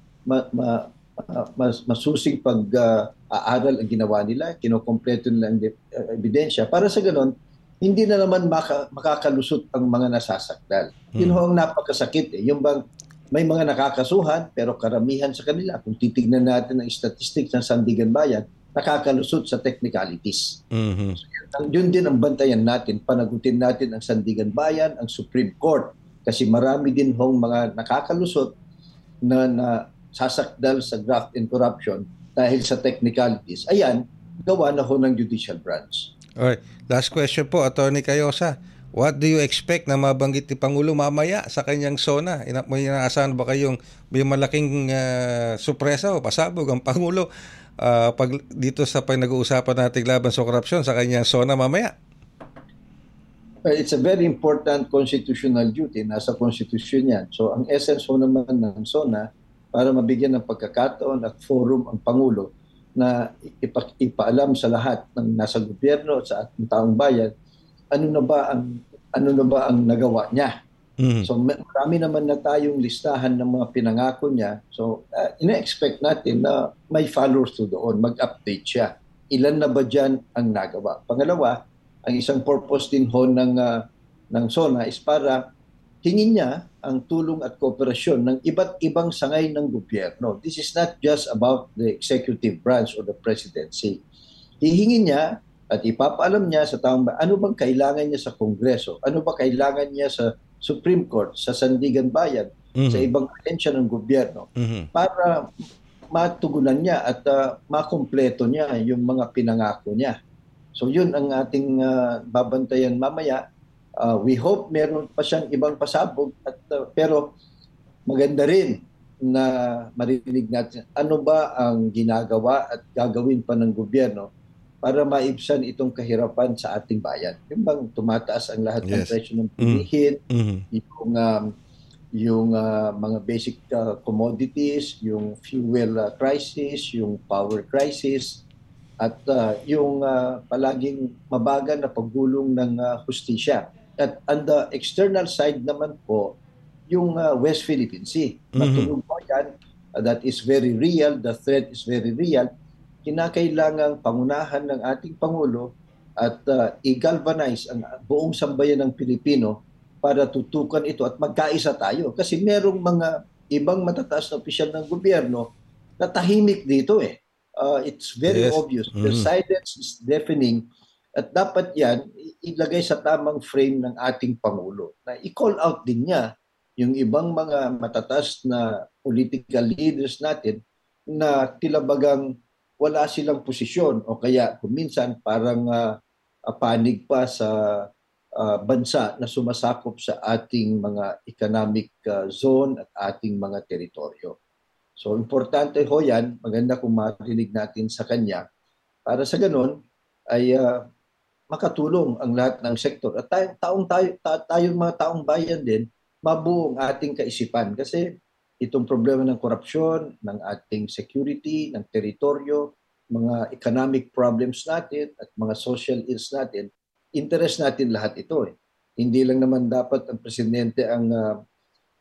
masusing pag-aaral ang ginawa nila, kinokompleto nila ang ebidensya. Para sa ganun, hindi na naman makakalusot ang mga nasasakdal. Yun ho ang napakasakit. Yung bang may mga nakakasuhan, pero karamihan sa kanila, kung titignan natin ang statistics ng Sandigan Bayan, nakakalusot sa technicalities. So, yun din ang bantayan natin. Panagutin natin ang Sandigan Bayan, ang Supreme Court. Kasi marami din hong mga nakakalusot na sasakdal sa graft and corruption dahil sa technicalities. Ayan, gawa na ho ng judicial branch. Alright. Last question po, Attorney Cayosa. What do you expect na mabanggit ni Pangulo mamaya sa kanyang SONA? May inaasahan ba kayong may malaking supresa o pasabog ang Pangulo pag dito sa pinag-uusapan nating laban sa korupsyon sa kanyang SONA mamaya? It's a very important constitutional duty. Nasa konstitusyon yan. So ang essence ho naman ng SONA, para mabigyan ng pagkakataon at forum ang Pangulo na ipaalam sa lahat ng nasa gobyerno at sa ating taong bayan ano na ba ang nagawa niya. So marami naman na tayong listahan ng mga pinangako niya. So ina-expect natin na may followers to doon, mag-update siya. Ilan na ba diyan ang nagawa? Pangalawa, ang isang purpose din ho ng SONA is para hingin niya ang tulong at kooperasyon ng iba't ibang sangay ng gobyerno. This is not just about the executive branch or the presidency. Hihingin niya at ipapaalam niya sa taong bayan ano bang kailangan niya sa Kongreso, ano ba kailangan niya sa Supreme Court, sa Sandigan Bayan, sa ibang ahensya ng gobyerno para matugunan niya at makumpleto niya yung mga pinangako niya. So yun ang ating babantayan mamaya. We hope meron pa siyang ibang pasabog pero maganda rin na marinig natin ano ba ang ginagawa at gagawin pa ng gobyerno para maibsan itong kahirapan sa ating bayan. Yung bang tumataas ang lahat ng presyo ng bilihin, yung mga basic commodities, yung fuel crisis, yung power crisis, at yung palaging mabagal na paggulong ng hustisya. At on the external side naman po, yung West Philippine Sea. Matunog po yan. That is very real. The threat is very real. Kinakailangang pangunahan ng ating Pangulo at i-galvanize ang buong sambayan ng Pilipino para tutukan ito at magkaisa tayo. Kasi merong mga ibang matataas na opisyal ng gobyerno na tahimik dito eh. It's very obvious. The silence is deafening. At dapat yan, ilagay sa tamang frame ng ating Pangulo. Na i-call out din niya yung ibang mga matataas na political leaders natin na tilabagang wala silang posisyon o kaya kuminsan parang panig pa sa bansa na sumasakop sa ating mga economic zone at ating mga teritoryo. So importante ho yan, maganda kung marinig natin sa kanya. Para sa ganun ay makatulong ang lahat ng sektor. At tayong mga taong bayan din, mabuo ang ating kaisipan. Kasi itong problema ng korupsyon, ng ating security, ng teritoryo, mga economic problems natin at mga social ills natin, interest natin lahat ito. Hindi lang naman dapat ang presidente ang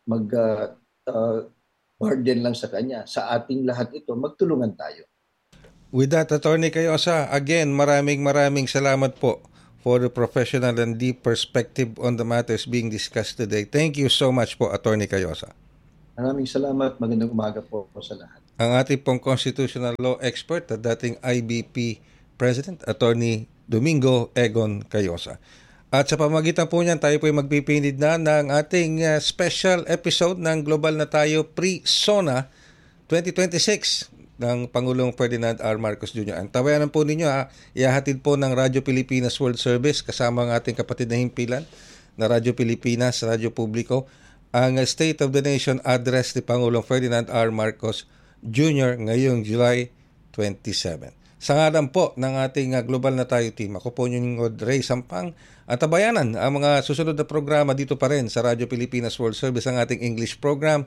burden lang sa kanya. Sa ating lahat ito, magtulungan tayo. With that, Attorney Cayosa, again, maraming salamat po for the professional and deep perspective on the matters being discussed today. Thank you so much po, Attorney Cayosa. Maraming salamat. Magandang umaga po sa lahat. Ang ating pong constitutional law expert at dating IBP President, Attorney Domingo Egon Cayosa. At sa pamagitan po niyan, tayo po ay magpipinid na ng ating special episode ng Global na Tayo Pre-SONA 2026 ng Pangulong Ferdinand R. Marcos Jr. Ang tawayanan po ninyo, ihahatid po ng Radyo Pilipinas World Service kasama ang ating kapatid na himpilan na Radyo Pilipinas, Radyo Publiko, ang State of the Nation Address ni Pangulong Ferdinand R. Marcos Jr. ngayong July 27. Sa ngalan po ng ating Global na Tayo team, ako po yung Ray Sampang at tabayanan ang mga susunod na programa dito pa rin sa Radyo Pilipinas World Service, ang ating English program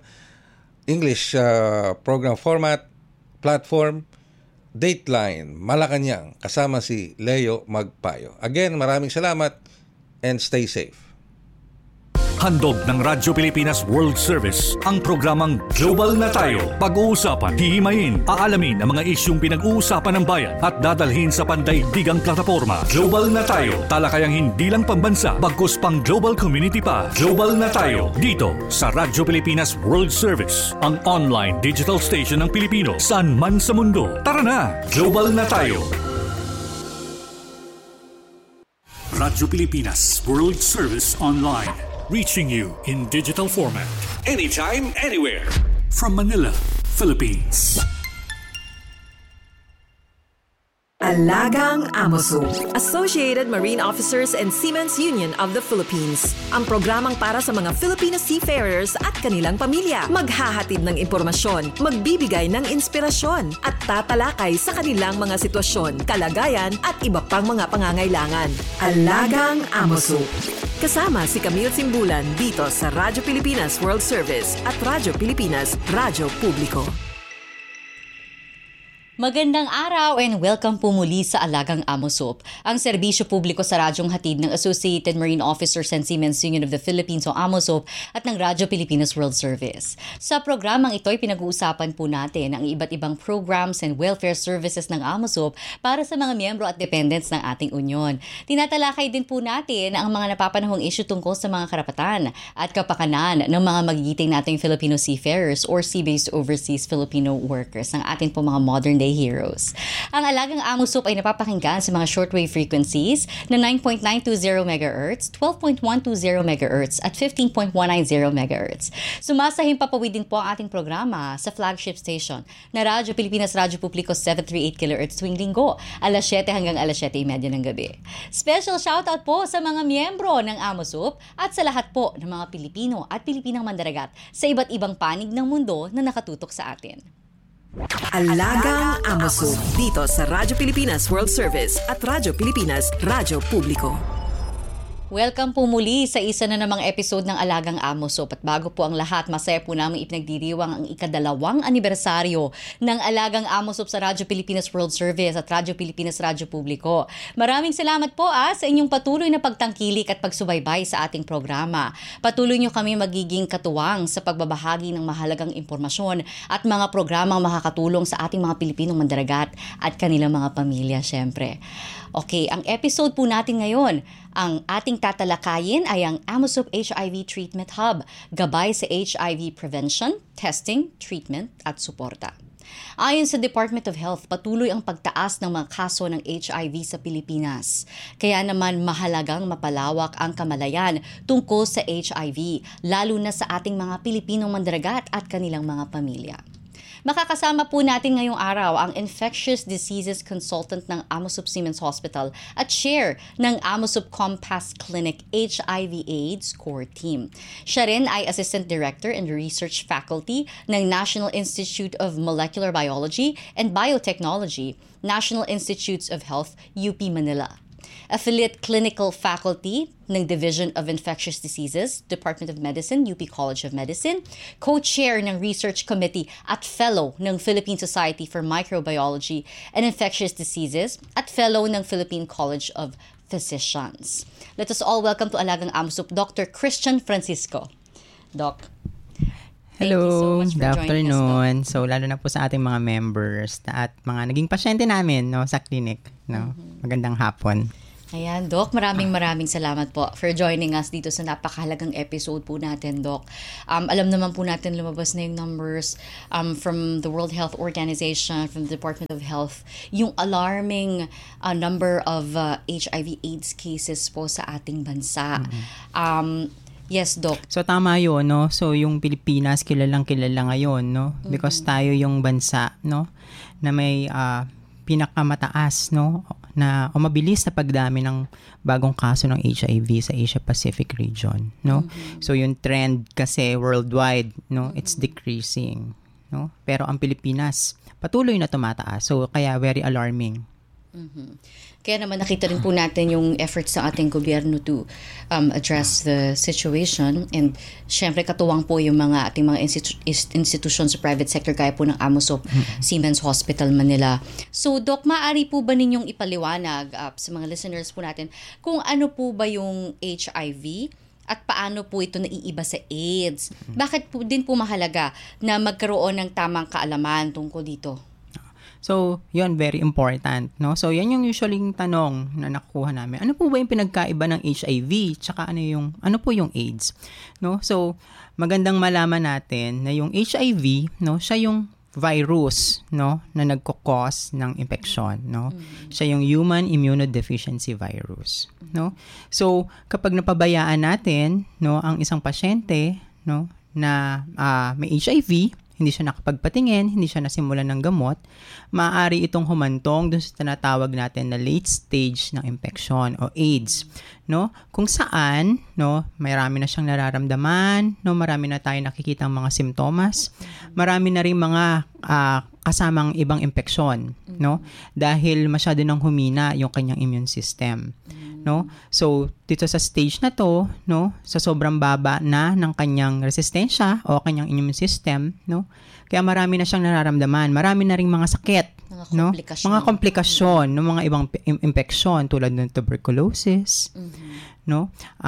format, platform, Dateline, Malacanang, kasama si Leo Magpayo. Again, maraming salamat and stay safe. Handog ng Radyo Pilipinas World Service ang programang Global na Tayo. Pag-uusapan, hihimayin, aalamin ang mga isyung pinag-uusapan ng bayan at dadalhin sa pandaigdigang plataforma. Global na Tayo, talakayang hindi lang pambansa, bagkus pang global community pa. Global na Tayo, dito sa Radyo Pilipinas World Service, ang online digital station ng Pilipino saan man sa mundo. Tara na, Global na Tayo. Radyo Pilipinas World Service Online. Reaching you in digital format, anytime, anywhere. From Manila, Philippines. Alagang Amoso, Associated Marine Officers and Seamen's Union of the Philippines. Ang programang para sa mga Filipino seafarers at kanilang pamilya. Maghahatid ng impormasyon, magbibigay ng inspirasyon, at tatalakay sa kanilang mga sitwasyon, kalagayan at iba pang mga pangangailangan. Alagang Amoso. Kasama si Camille Simbulan dito sa Radyo Pilipinas World Service at Radyo Pilipinas Radyo Publiko. Magandang araw and welcome po muli sa Alagang Amosop, ang serbisyo publiko sa radyong hatid ng Associated Marine Officers and Seamen's Union of the Philippines o AMOSOP at ng Radyo Pilipinas World Service. Sa programang ito ay pinag-uusapan po natin ang iba't ibang programs and welfare services ng AMOSOP para sa mga miyembro at dependents ng ating union. Tinatalakay din po natin ang mga napapanahong issue tungkol sa mga karapatan at kapakanan ng mga magigiting nating Filipino seafarers or sea-based overseas Filipino workers, ng ating po mga modern day heroes. Ang Alagang Amosop ay napapakinggan sa mga shortwave frequencies na 9.920 MHz, 12.120 MHz at 15.190 MHz. Sumasahim papawid din po ang ating programa sa flagship station na Radyo Pilipinas Radyo Publiko 738 kHz tuwing linggo, alas 7 hanggang alas 7:30 ng gabi. Special shoutout po sa mga miyembro ng Amosop at sa lahat po ng mga Pilipino at Pilipinang mandaragat sa iba't ibang panig ng mundo na nakatutok sa atin. Alagang Amoso, dito sa Radyo Pilipinas World Service at Radyo Pilipinas Radyo Publiko. Welcome po muli sa isa na namang episode ng Alagang Amosop. At bago po ang lahat, masaya po namin ipinagdiriwang ang ika-2 anibersaryo ng Alagang Amosop sa Radyo Pilipinas World Service at Radyo Pilipinas Radyo Publiko. Maraming salamat po sa inyong patuloy na pagtangkilik at pagsubaybay sa ating programa. Patuloy nyo kami magiging katuwang sa pagbabahagi ng mahalagang impormasyon at mga programang makakatulong sa ating mga Pilipinong mandaragat at kanilang mga pamilya, syempre. Okay, ang episode po natin ngayon, ang ating tatalakayin ay ang Amosop HIV Treatment Hub, gabay sa HIV prevention, testing, treatment at suporta. Ayon sa Department of Health, patuloy ang pagtaas ng mga kaso ng HIV sa Pilipinas. Kaya naman mahalagang mapalawak ang kamalayan tungkol sa HIV, lalo na sa ating mga Pilipinong mandaragat at kanilang mga pamilya. Makakasama po natin ngayong araw ang Infectious Diseases Consultant ng Amosop Seamen's Hospital at Chair ng Amosop Compass Clinic HIV/AIDS Core Team. Siya rin ay Assistant Director and Research Faculty ng National Institute of Molecular Biology and Biotechnology, National Institutes of Health, UP Manila. Affiliate Clinical Faculty ng Division of Infectious Diseases, Department of Medicine, UP College of Medicine, Co-Chair ng Research Committee at Fellow ng Philippine Society for Microbiology and Infectious Diseases at Fellow ng Philippine College of Physicians. Let us all welcome to Alagang Amosop, Dr. Christian Francisco. Doc. Thank you so much for good joining us, afternoon. So, lalo na po sa ating mga members at mga naging pasyente namin, no, sa clinic, no. Magandang hapon. Ayan, Doc, maraming salamat po for joining us dito sa napakahalagang episode po natin, Doc. Alam naman po natin lumabas na yung numbers from the World Health Organization, from the Department of Health, yung alarming number of HIV/AIDS cases po sa ating bansa. Yes, Doc. So, tama yun, no? So, yung Pilipinas, kilala ngayon, no? Because tayo yung bansa, no? Na may pinakamataas, no? Na mabilis na pagdami ng bagong kaso ng HIV sa Asia Pacific region, no? So yung trend kasi worldwide, no, it's decreasing, no? Pero ang Pilipinas patuloy na tumataas. So kaya very alarming. Kaya naman nakita rin po natin yung efforts ng ating gobyerno to address the situation, and syempre katuwang po yung mga ating mga institutions sa private sector gaya po ng AMOSOP, Siemens Hospital Manila. So Doc, maaari po ba ninyong ipaliwanag sa mga listeners po natin kung ano po ba yung HIV at paano po ito naiiba sa AIDS? Bakit po din po mahalaga na magkaroon ng tamang kaalaman tungkol dito? So, yun, very important, no? So, yan yung usually tanong na nakukuha namin. Ano po ba yung pinagkaiba ng HIV? Tsaka ano po yung AIDS? No? So, magandang malaman natin na yung HIV, no, siya yung virus, no, na nagko-cause ng infection, no? Siya yung human immunodeficiency virus, no? So, kapag napabayaan natin, no, ang isang pasyente, no, na may HIV, hindi siya nakapagpatingin, hindi siya nasimulan ng gamot, maaari itong humantong dun sa tinatawag natin na late stage ng infection o AIDS, no? Kung saan, no, marami na siyang nararamdaman, no, marami na tayong nakikitang mga simptomas, marami na rin mga kasamang ibang infeksyon, no? Dahil masyado nang humina yung kanyang immune system. No? So, dito sa stage na to, no, sa sobrang baba na ng kanyang resistensya o kanyang immune system, no, kaya marami na siyang nararamdaman, marami na ring mga sakit, no, mga komplikasyon, no, mga ibang infeksyon tulad ng tuberculosis, no,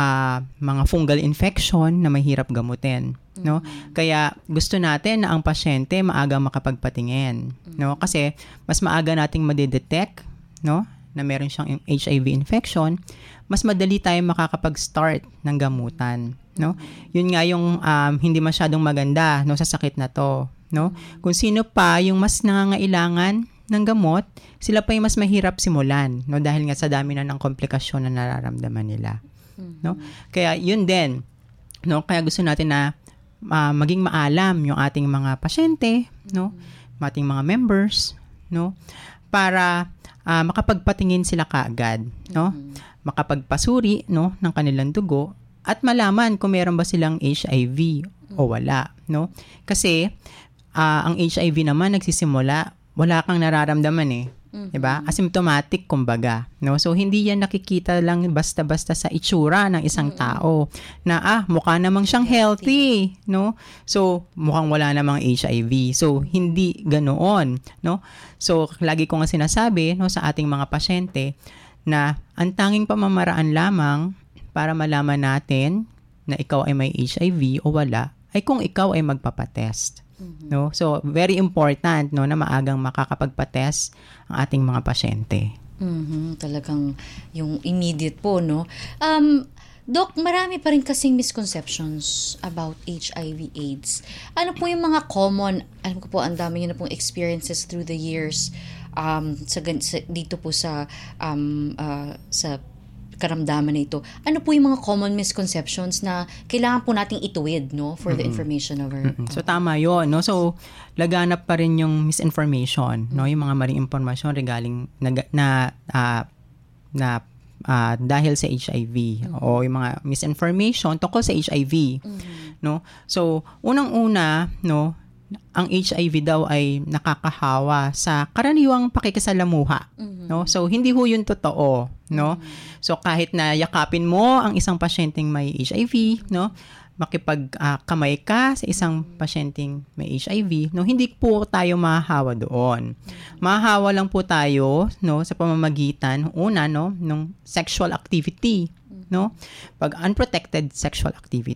mga fungal infection na mahirap gamutin, no. Kaya gusto natin na ang pasyente maagang makapagpatingin, no, kasi mas maaga nating madidetect, no, na meron siyang HIV infection, mas madali tayong makakapag-start ng gamutan, no? Yun nga yung hindi masyadong maganda, no, sa sakit na to, no? Kung sino pa yung mas nangangailangan ng gamot, sila pa yung mas mahirap simulan, no, dahil nga sa dami na ng komplikasyon na nararamdaman nila, no? Kaya yun din, no, kaya gusto natin na maging maalam yung ating mga pasyente, no, ating mga members, no, para makapagpatingin sila kaagad, no? Makapagpasuri, no, ng kanilang dugo at malaman kung meron ba silang HIV o wala, no? Kasi ang HIV naman nagsisimula, wala kang nararamdaman eh. 'Di ba? Asymptomatic kumbaga, no? So hindi yan nakikita lang basta-basta sa itsura ng isang tao na mukha namang siyang healthy, no? So mukhang wala namang HIV. So hindi ganoon, no? So lagi ko nga sinasabi, no, sa ating mga pasyente na ang tanging pamamaraan lamang para malaman natin na ikaw ay may HIV o wala ay kung ikaw ay magpapatest. No? So, very important, no, na maagang makakapagpa-test ang ating mga pasyente. Talagang yung immediate po, no? Doc, marami pa rin kasing misconceptions about HIV/AIDS. Ano po yung mga common, alam ko po, ang dami nyo na pong experiences through the years dito po sa karamdaman na ito. Ano po yung mga common misconceptions na kailangan po nating ituwid, no, for the information of our... So, tama yun, no? So, laganap pa rin yung misinformation, no? Yung mga maling informasyon regarding dahil sa HIV o yung mga misinformation tungkol sa HIV, no? So, unang-una, no, ang HIV daw ay nakakahawa sa karaniwang pakikisalamuha, no? So, hindi ho yun totoo, no? So, kahit na yakapin mo ang isang pasyenteng may HIV, no, makipagkamay ka sa isang pasyenteng may HIV, no, hindi po tayo mahahawa doon. Mahahawa lang po tayo, no, sa pamamagitan, una, no, ng sexual activity, no, pag unprotected sexual activity,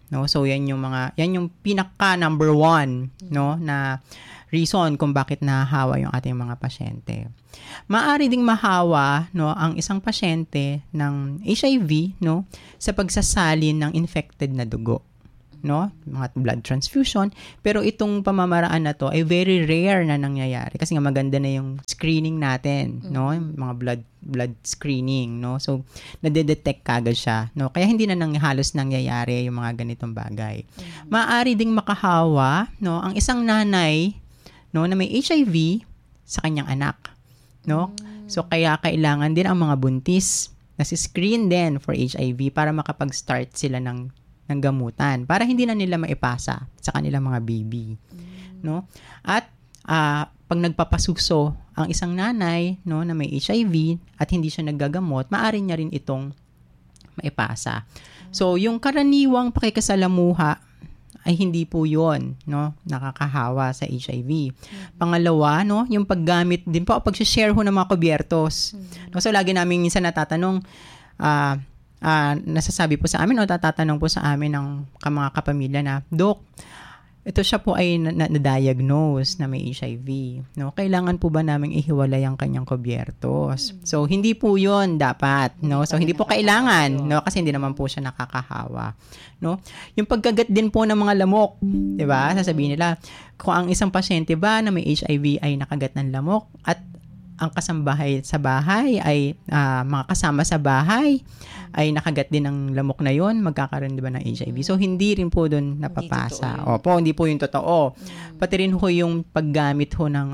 no? So yan yung pinaka number 1, no, na reason kung bakit nahahawa yung ating mga pasyente. Maaari ding mahawa, no, ang isang pasyente ng HIV, no, sa pagsasalin ng infected na dugo, no, mga blood transfusion. Pero itong pamamaraan na to ay very rare na nangyayari kasi nga maganda na yung screening natin, no, mga blood screening, no. So nade-detect kagad siya, no. Kaya hindi na halos nangyayari yung mga ganitong bagay. Maaari ding makahawa, no, ang isang nanay, no, na may HIV sa kanyang anak, no. So kaya kailangan din ang mga buntis na si-screen din for HIV para makapag-start sila ng gamutan para hindi na nila maipasa sa kanilang mga baby, no. At pag nagpapasuso ang isang nanay, no, na may HIV at hindi siya naggagamot, maaari niya rin itong maipasa. So yung karaniwang pakikisalamuha ay hindi po 'yon, no, nakakahawa sa HIV. Pangalawa, no, yung paggamit din po, pag-share ho ng mga kubyertos. No, so lagi namin minsan natatanong, nasasabi po sa amin o tatatanong po sa amin ng mga kapamilya na, Dok, ito siya po ay na-diagnose na may HIV. No? Kailangan po ba naming ihiwalay ang kanyang kubyertos? So, hindi po yun dapat. No? So, hindi po kailangan. No? Kasi hindi naman po siya nakakahawa. No? Yung pagkagat din po ng mga lamok. Diba? Sasabihin nila, kung ang isang pasyente ba na may HIV ay nakagat ng lamok at ang kasambahay sa bahay ay mga kasama sa bahay ay nakagat din ng lamok na yon, magkakaroon diba ng HIV? So, hindi rin po doon napapasa. Opo, hindi po yung totoo. Pati rin ho yung paggamit ho ng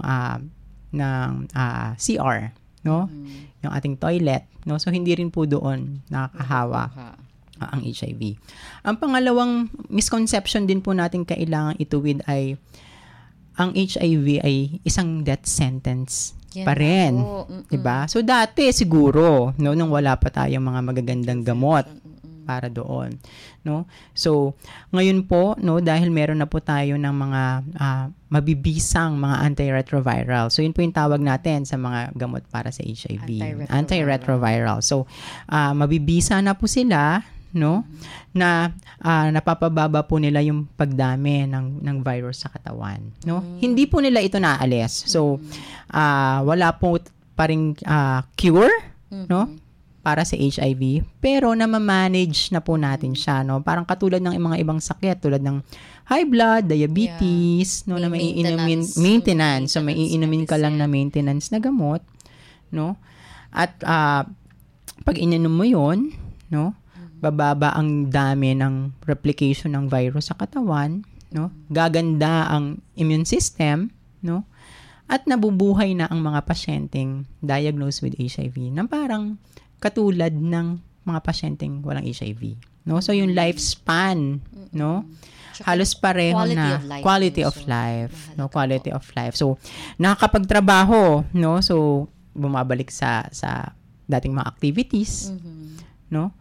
CR, no? Yung ating toilet, no? So, hindi rin po doon nakakahawa ang HIV. Ang pangalawang misconception din po natin kailangan ituwid ay ang HIV ay isang death sentence pa rin. Diba? So, dati siguro, no, nung wala pa tayong mga magagandang gamot para doon. No? So, ngayon po, no, dahil meron na po tayo ng mga mabibisang mga antiretroviral. So, yun po yung tawag natin sa mga gamot para sa HIV. Antiretroviral. So, mabibisa na po sila, no, na napapababa po nila yung pagdami ng virus sa katawan, no. Hindi po nila ito naalis. So wala po pa ring cure, no, para sa HIV, pero na-manage na po natin siya, no. Parang katulad ng mga ibang sakit tulad ng high blood, diabetes, no, na may maintenance. So may iinumin ka lang na maintenance na gamot, no. At pag ininom mo 'yon, no, bababa ang dami ng replication ng virus sa katawan, no? Gaganda ang immune system, no? At nabubuhay na ang mga pasyenteng diagnosed with HIV na parang katulad ng mga pasyenteng walang HIV, no? So yung lifespan, no? Halos pareho na quality of life, no? Quality of life. So nakakapagtrabaho, no? So bumabalik sa dating mga activities, no?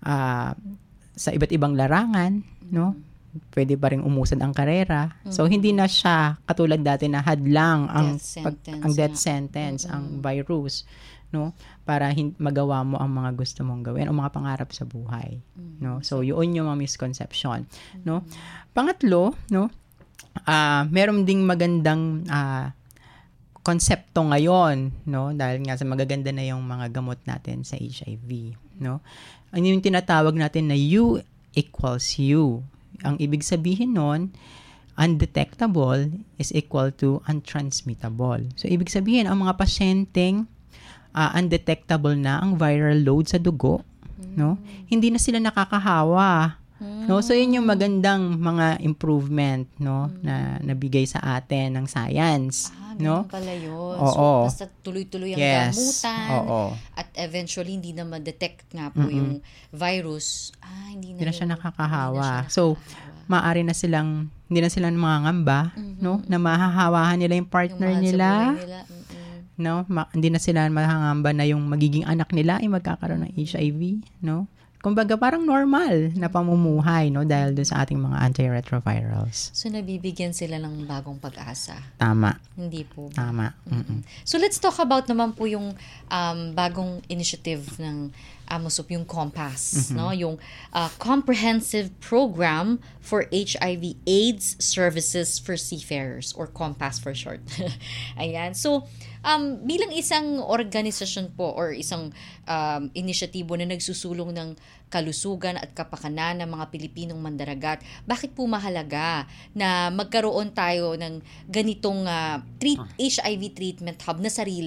Sa iba't ibang larangan, no? Pwede pa rin umusad ang karera. So, hindi na siya katulad dati na hadlang ang death sentence, ang virus, no? Para magawa mo ang mga gusto mong gawin o mga pangarap sa buhay, no? So, yun yung mga misconception, no? Pangatlo, no? Meron ding magandang konsepto ngayon, no? Dahil nga sa magaganda na yung mga gamot natin sa HIV, no? Ano yung tinatawag natin na U equals U. Ang ibig sabihin nun, undetectable is equal to untransmittable. So, ibig sabihin, ang mga pasyenteng undetectable na ang viral load sa dugo, no? Hindi na sila nakakahawa. No? So, yun yung magandang mga improvement, no, na nabigay sa atin ng science. No? Pala yun. Oo. So, basta tuloy-tuloy ang gamutan. Oo. At eventually, hindi na ma-detect nga po yung virus. Hindi na siya nakakahawa. So, maaari na silang, hindi na sila mangangamba, no? Na mahahawahan nila yung partner nila. No? Hindi na sila mahangamba na yung magiging anak nila ay magkakaroon ng HIV, no? Kumbaga, parang normal na pamumuhay, no? Dahil doon sa ating mga antiretrovirals. So, nabibigyan sila ng bagong pag-asa. Tama. Hindi po. Tama. So, let's talk about naman po yung bagong initiative ng AMOSUP, yung COMPAS, no? Yung Comprehensive Program for HIV/AIDS Services for Seafarers, or COMPAS for short. Ayan. So, bilang isang organisasyon po or isang inisyatibo na nagsusulong ng kalusugan at kapakanan ng mga Pilipinong mandaragat, bakit po mahalaga na magkaroon tayo ng ganitong HIV treatment hub na sarili